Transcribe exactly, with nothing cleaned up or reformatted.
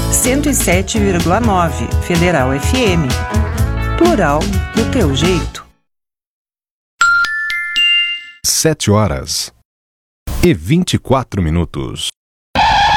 cento e sete vírgula nove Federal F M. Plural do teu jeito. Sete horas e vinte e quatro minutos.